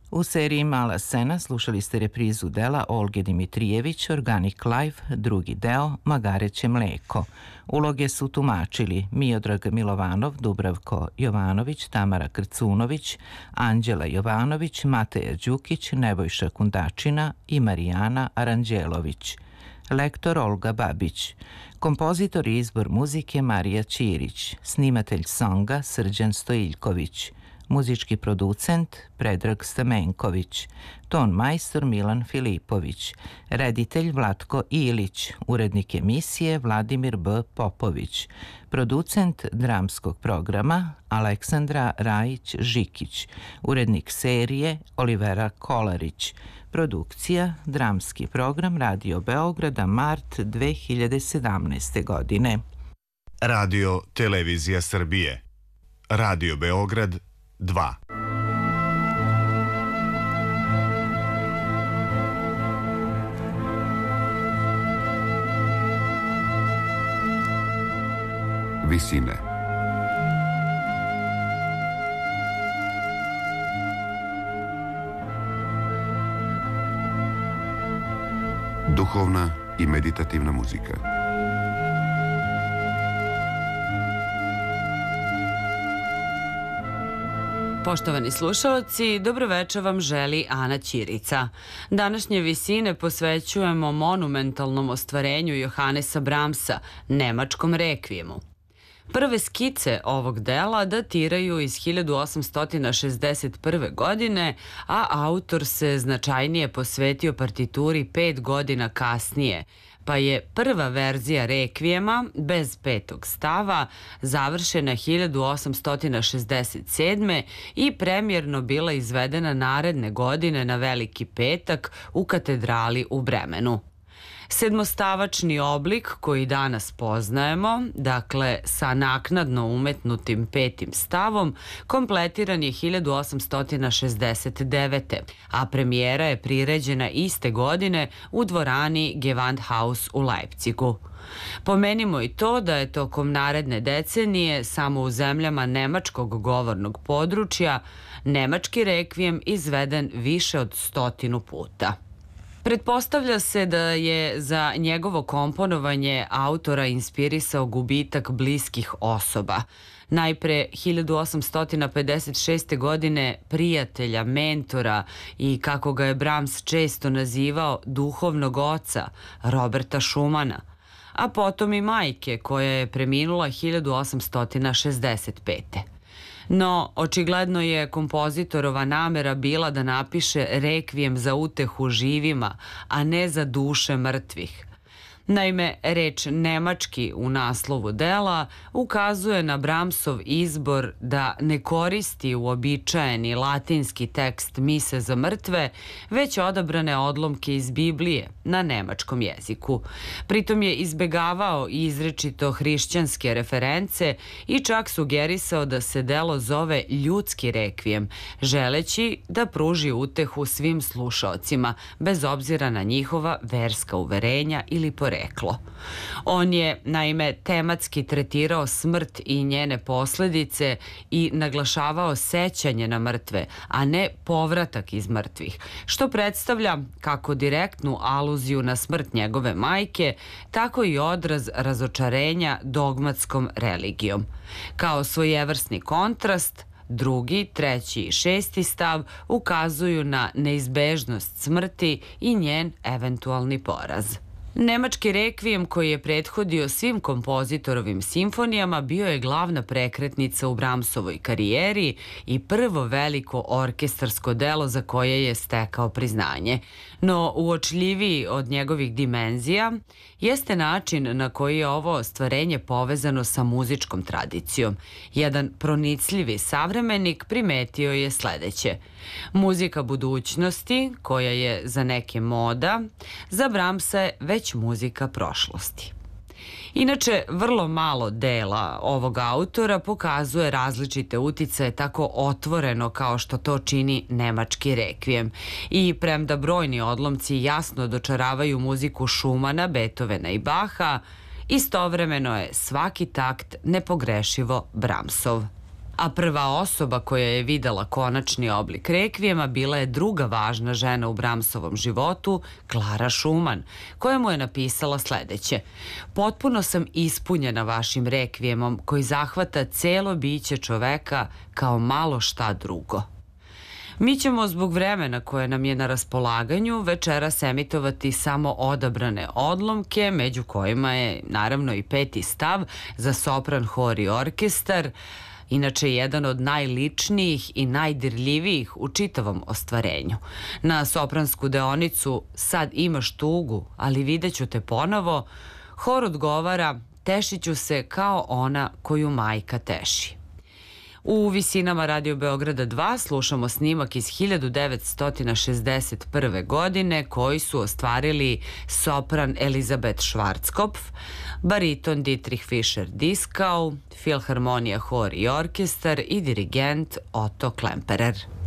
U seriji Mala scena slušali ste reprizu dela Olge Dimitrijević, Organic Life, drugi deo, Magareće mleko. Uloge su tumačili Miodrag Milovanov, Dubravko Jovanović, Tamara Krcunović, Anđela Jovanović, Mateja Đukić, Nebojša Kundačina i Marijana Aranđelović. Lektor Olga Babić. Kompozitor i izbor muzike Marija Ćirić. Snimatelj songa Srđan Stojiljković. Muzički producent Predrag Stamenković, ton majstor Milan Filipović, reditelj Vlatko Ilić, urednik emisije Vladimir B. Popović, producent dramskog programa Aleksandra Rajić-Žikić, urednik serije Olivera Kolarić, produkcija dramski program Radio Beograda mart 2017. godine. Radio Televizija Srbije, Radio Beograd 2. Visine. Duhovna i meditativna muzika. Poštovani slušalci, dobroveče vam želi Ana Ćirica. Današnje visine posvećujemo monumentalnom ostvarenju Johanesa Brahmsa, nemačkom rekvijemu. Prve skice ovog dela datiraju iz 1861. godine, a autor se značajnije posvetio partituri 5 godina kasnije, pa je prva verzija rekvijema, bez petog stava, završena 1867. i premijerno bila izvedena naredne godine na Veliki petak u katedrali u Bremenu. Sedmostavačni oblik koji danas poznajemo, dakle sa naknadno umetnutim petim stavom, kompletiran je 1869. a premijera je priređena iste godine u dvorani Gewandhaus u Leipzigu. Pomenimo i to da je tokom naredne decenije samo u zemljama nemačkog govornog područja nemački rekvijem izveden više od 100 puta. Pretpostavlja se da je za njegovo komponovanje autora inspirisao gubitak bliskih osoba. Najpre 1856. godine prijatelja, mentora i, kako ga je Brahms često nazivao, duhovnog oca, Roberta Schumana, a potom i majke koja je preminula 1865. No, očigledno je kompozitorova namera bila da napiše rekvijem za utehu živima, a ne za duše mrtvih. Naime, reč nemački u naslovu dela ukazuje na Brahmsov izbor da ne koristi uobičajeni latinski tekst mise za mrtve, već odabrane odlomke iz Biblije na nemačkom jeziku. Pritom je izbegavao izričito hrišćanske reference i čak sugerisao da se delo zove ljudski rekvijem, želeći da pruži utehu svim slušaocima, bez obzira na njihova verska uverenja ili poreklo. On je, naime, tematski tretirao smrt i njene posledice i naglašavao sećanje na mrtve, a ne povratak iz mrtvih, što predstavlja kako direktnu aluziju na smrt njegove majke, tako i odraz razočarenja dogmatskom religijom. Kao svojevrsni kontrast, drugi, treći i šesti stav ukazuju na neizbežnost smrti i njen eventualni poraz. Nemački rekvijem koji je prethodio svim kompozitorovim simfonijama bio je glavna prekretnica u Brahmsovoj karijeri i prvo veliko orkestarsko delo za koje je stekao priznanje. No uočljiviji od njegovih dimenzija jeste način na koji je ovo ostvarenje povezano sa muzičkom tradicijom. Jedan pronicljivi savremenik primetio je sledeće: muzika budućnosti, koja je za neke moda, za Brahmsa je već muzika prošlosti. Inače, vrlo malo dela ovog autora pokazuje različite uticaje tako otvoreno kao što to čini nemački rekvijem. I premda brojni odlomci jasno dočaravaju muziku Schumana, Beethovena i Baha, istovremeno je svaki takt nepogrešivo Brahmsov. A prva osoba koja je videla konačni oblik rekvijema bila je druga važna žena u Brahmsovom životu, Klara Schumann, koja mu je napisala sledeće: potpuno sam ispunjena vašim rekvijemom koji zahvata celo biće čoveka kao malo šta drugo. Mi ćemo zbog vremena koje nam je na raspolaganju večeras emitovati samo odabrane odlomke, među kojima je naravno i peti stav za sopran, hor i orkestar, inače jedan od najličnijih i najdirljivijih u čitavom ostvarenju. Na sopransku deonicu Sad imaš tugu, ali videću te ponovo, hor odgovara: tešiću se kao ona koju majka teši. U visinama Radio Beograda 2 slušamo snimak iz 1961. godine koji su ostvarili sopran Elizabeth Schwarzkopf, bariton Dietrich Fischer-Dieskau, filharmonija, hor i orkestar i dirigent Otto Klemperer.